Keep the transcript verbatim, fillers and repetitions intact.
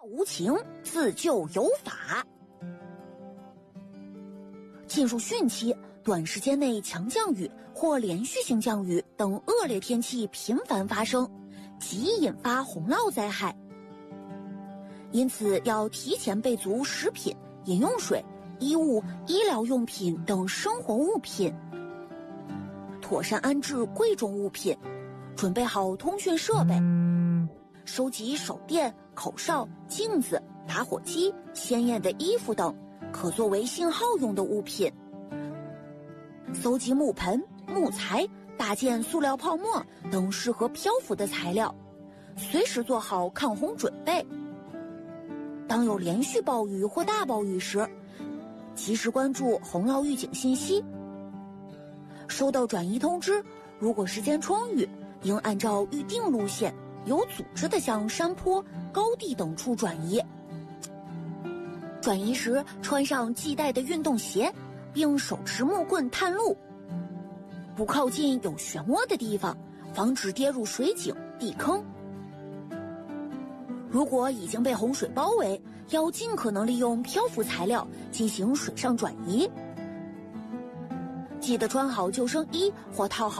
无情，自救有法。进入汛期，短时间内强降雨或连续性降雨等恶劣天气频繁发生，极易引发洪涝灾害。因此，要提前备足食品、饮用水、衣物、医疗用品等生活物品，妥善安置贵重物品，准备好通讯设备，收集手电、口哨、镜子、打火机、鲜艳的衣服等可作为信号用的物品，搜集木盆、木材、大件塑料泡沫等适合漂浮的材料，随时做好抗洪准备。当有连续暴雨或大暴雨时，及时关注洪涝预警信息。收到转移通知，如果时间充裕，应按照预定路线，有组织地向山坡、高地等处转移。转移时穿上系带的运动鞋，并手持木棍探路，不靠近有漩涡的地方，防止跌入水井、地坑。如果已经被洪水包围，要尽可能利用漂浮材料进行水上转移。记得穿好救生衣或套好